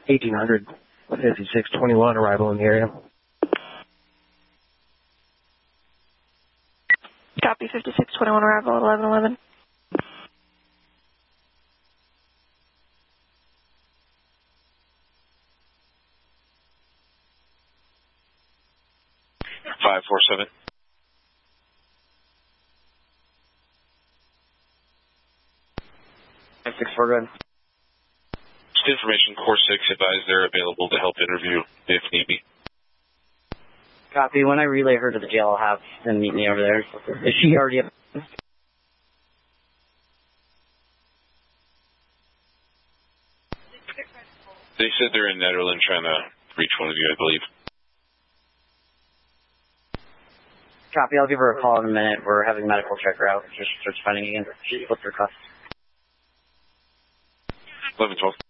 1800, 5621, arrival in the area. Copy, 5621, arrival at 1111. 547. 564, go ahead. Just information, Core 6 advised they're available to help interview if need be. Copy. When I relay her to the jail, I'll have them meet me over there. Is she already up? They said they're in Netherlands trying to reach one of you, I believe. Copy. I'll give her a call in a minute. We're having a medical check her out. Just starts finding again. What's her cost? 1112.